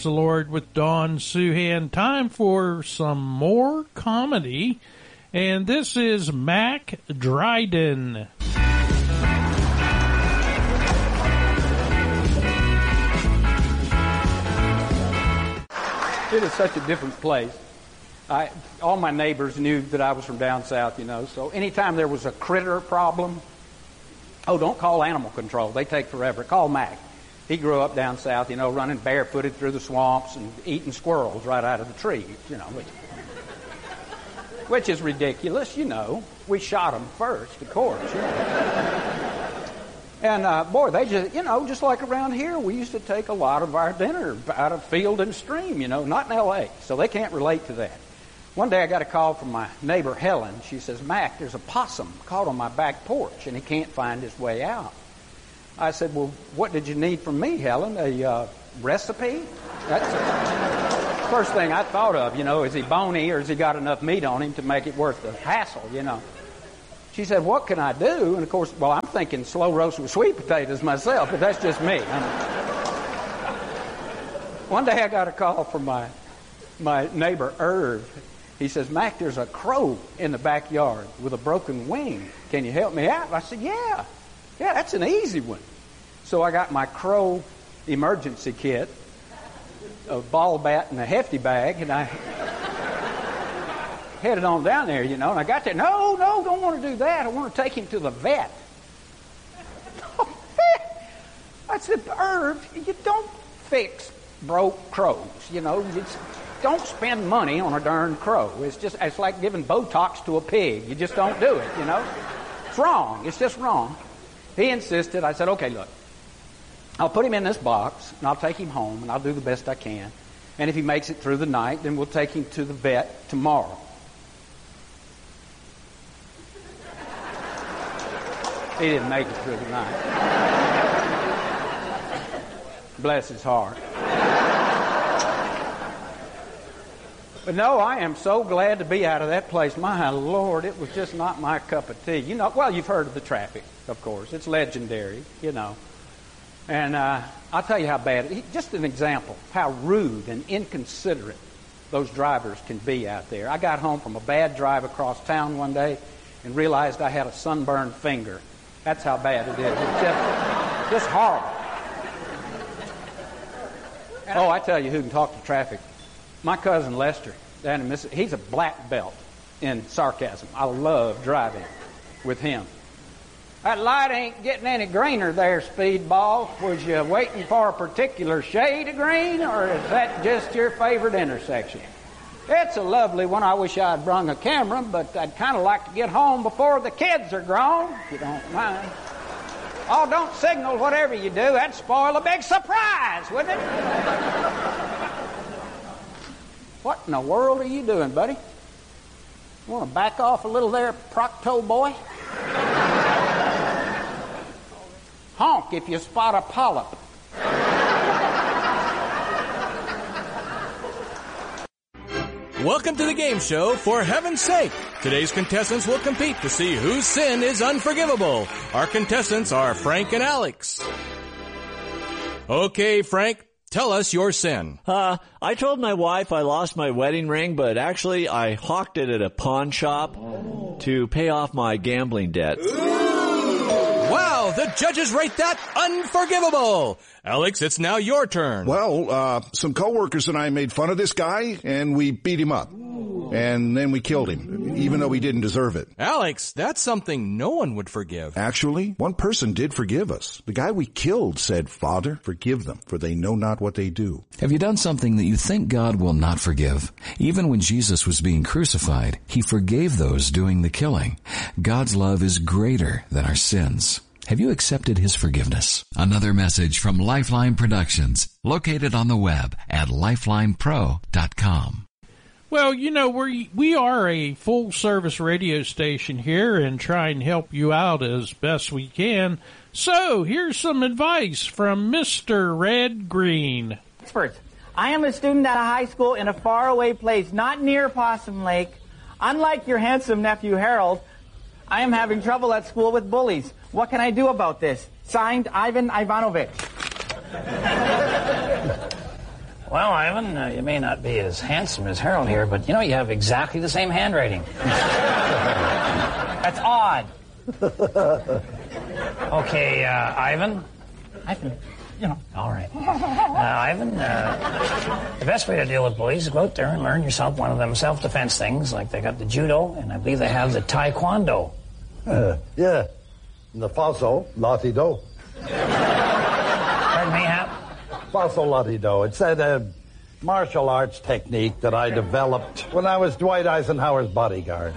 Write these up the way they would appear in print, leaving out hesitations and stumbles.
The Lord with Dawn Suhan. Time for some more comedy, and this is Mac Dryden. It is such a different place. All my neighbors knew that I was from down south, so anytime there was a critter problem, don't call animal control. They take forever. Call Mac. He grew up down south, running barefooted through the swamps and eating squirrels right out of the trees, which is ridiculous, We shot them first, of course, And, boy, they just, just like around here, we used to take a lot of our dinner out of field and stream, not in L.A., so they can't relate to that. One day I got a call from my neighbor, Helen. She says, Mac, there's a possum caught on my back porch, and he can't find his way out. I said, well, what did you need from me, Helen? A recipe? That's the first thing I thought of, is he bony or has he got enough meat on him to make it worth the hassle, She said, what can I do? And, of course, I'm thinking slow roast with sweet potatoes myself, but that's just me. One day I got a call from my neighbor, Irv. He says, Mac, there's a crow in the backyard with a broken wing. Can you help me out? I said, yeah, that's an easy one. So I got my crow emergency kit, a ball bat and a hefty bag, and I headed on down there, and I got there. No, don't want to do that. I want to take him to the vet. I said, Irv, you don't fix broke crows, don't spend money on a darn crow. It's like giving Botox to a pig. You just don't do it, It's wrong. It's just wrong. He insisted. I said, okay, look, I'll put him in this box, and I'll take him home, and I'll do the best I can. And if he makes it through the night, then we'll take him to the vet tomorrow. He didn't make it through the night. Bless his heart. But no, I am so glad to be out of that place. My Lord, it was just not my cup of tea. You've heard of the traffic, of course. It's legendary, And I'll tell you how bad, just an example, how rude and inconsiderate those drivers can be out there. I got home from a bad drive across town one day and realized I had a sunburned finger. That's how bad it is. It's just horrible. I tell you who can talk to traffic. My cousin Lester down in Mississippi, he's a black belt in sarcasm. I love driving with him. That light ain't getting any greener there, Speedball. Was you waiting for a particular shade of green, or is that just your favorite intersection? It's a lovely one. I wish I'd brung a camera, but I'd kind of like to get home before the kids are grown, if you don't mind. Oh, don't signal whatever you do. That'd spoil a big surprise, wouldn't it? What in the world are you doing, buddy? You want to back off a little there, Procto boy? Honk if you spot a polyp. Welcome to the game show, For Heaven's Sake. Today's contestants will compete to see whose sin is unforgivable. Our contestants are Frank and Alex. Okay, Frank, tell us your sin. I told my wife I lost my wedding ring, but actually I hawked it at a pawn shop to pay off my gambling debt. Wow, the judges rate that unforgivable. Alex, it's now your turn. Well, some coworkers and I made fun of this guy, and we beat him up. And then we killed him, even though he didn't deserve it. Alex, that's something no one would forgive. Actually, one person did forgive us. The guy we killed said, Father, forgive them, for they know not what they do. Have you done something that you think God will not forgive? Even when Jesus was being crucified, he forgave those doing the killing. God's love is greater than our sins. Have you accepted his forgiveness? Another message from Lifeline Productions, located on the web at lifelinepro.com. Well, we are a full-service radio station here and try and help you out as best we can. So, here's some advice from Mr. Red Green. Experts, I am a student at a high school in a faraway place, not near Possum Lake. Unlike your handsome nephew Harold, I am having trouble at school with bullies. What can I do about this? Signed, Ivan Ivanovich. Well, Ivan, you may not be as handsome as Harold here, but you know you have exactly the same handwriting. That's odd. Okay, Ivan? Ivan, you know. All right. Ivan, the best way to deal with bullies is go out there and learn yourself one of them self-defense things, like they got the judo, and I believe they have the taekwondo. Yeah. The falso latido. Pardon me, Hap? Falso latido. It's a martial arts technique that I developed when I was Dwight Eisenhower's bodyguard.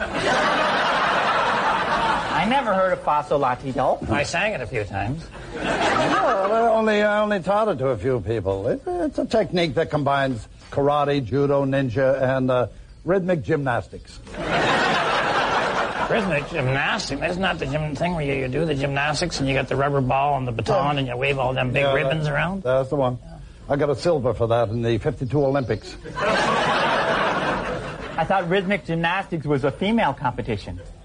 I never heard of Falso Latido. I sang it a few times. Well, I only taught it to a few people. It's a technique that combines karate, judo, ninja, and rhythmic gymnastics. Rhythmic gymnastics? Isn't that the thing where you do the gymnastics and you got the rubber ball and the baton and you wave all them big ribbons around? That's the one. I got a silver for that in the 52 Olympics. I thought rhythmic gymnastics was a female competition.